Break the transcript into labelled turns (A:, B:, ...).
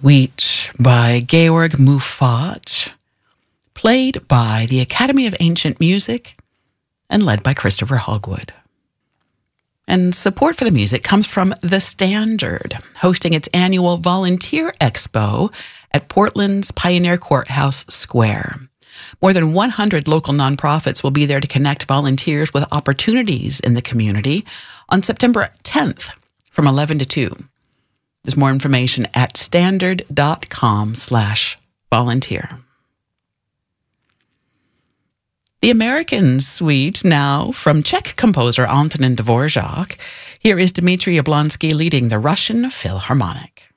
A: Suite by Georg Muffat, played by the Academy of Ancient Music and led by Christopher Hogwood. And support for the music comes from The Standard, hosting its annual Volunteer Expo at Portland's Pioneer Courthouse Square. More than 100 local nonprofits will be there to connect volunteers with opportunities in the community on September 10th from 11 to 2. There's more information at standard.com/volunteer. The American Suite now from Czech composer Antonin Dvorak. Here is Dmitry Jablonski leading the Russian Philharmonic.